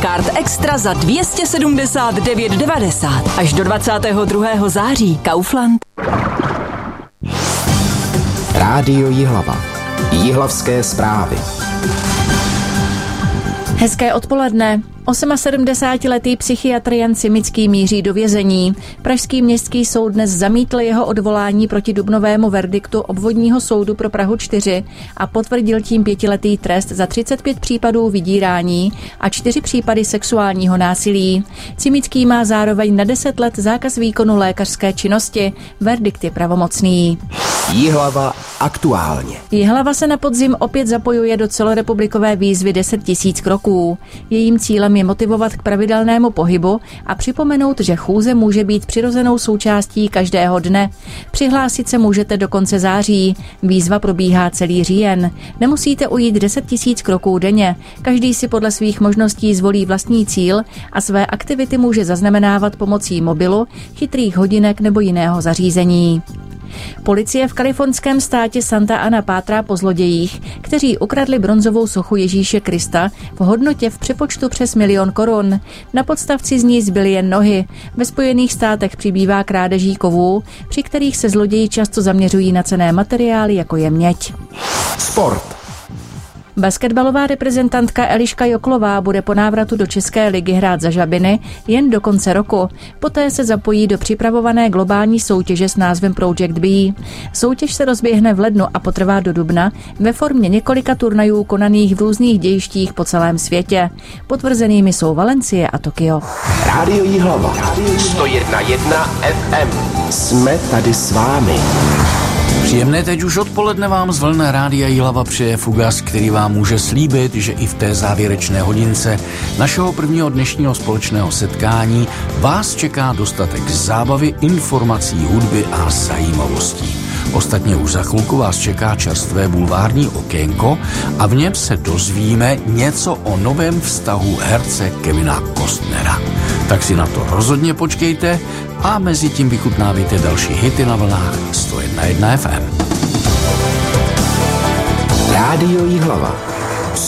Kart Extra za 279,90. Až do 22. září. Kaufland. Rádio Jihlava. Jihlavské zprávy. Hezké odpoledne. 78letý psychiatr Jan Cimický míří do vězení. Pražský městský soud dnes zamítl jeho odvolání proti dubnovému verdiktu obvodního soudu pro Prahu 4 a potvrdil tím 5letý trest za 35 případů vydírání a 4 případy sexuálního násilí. Cimický má zároveň na 10 let zákaz výkonu lékařské činnosti. Verdikt je pravomocný. Jihlava aktuálně. Jihlava se na podzim opět zapojuje do celorepublikové výzvy 10 000 kroků. Jejím cílem je motivovat k pravidelnému pohybu a připomenout, že chůze může být přirozenou součástí každého dne. Přihlásit se můžete do konce září. Výzva probíhá celý říjen. Nemusíte ujít 10 000 kroků denně. Každý si podle svých možností zvolí vlastní cíl a své aktivity může zaznamenávat pomocí mobilu, chytrých hodinek nebo jiného zařízení. Policie v kalifornském státě Santa Ana pátrá po zlodějích, kteří ukradli bronzovou sochu Ježíše Krista v hodnotě v přepočtu přes 1 000 000 korun. Na podstavci z ní zbyly jen nohy. Ve Spojených státech přibývá krádeží kovů, při kterých se zloději často zaměřují na cenné materiály, jako je měď. Sport. Basketbalová reprezentantka Eliška Joklová bude po návratu do České ligy hrát za Žabiny jen do konce roku. Poté se zapojí do připravované globální soutěže s názvem Project B. Soutěž se rozběhne v lednu a potrvá do dubna ve formě několika turnajů konaných v různých dějištích po celém světě. Potvrzenými jsou Valencie a Tokio. Rádio Jihlava. 101,1 FM. Jsme tady s vámi. Příjemné teď už odpoledne vám z vln Rádia Jihlava přeje Fugas, který vám může slíbit, že i v té závěrečné hodince našeho prvního dnešního společného setkání vás čeká dostatek zábavy, informací, hudby a zajímavostí. Ostatně už za chvilku vás čeká čerstvé bulvární okénko a v něm se dozvíme něco o novém vztahu herce Kevina Costnera. Tak si na to rozhodně počkejte a mezi tím vychutnávejte další hity na vlnách 101,1 FM. Rádio Jihlava.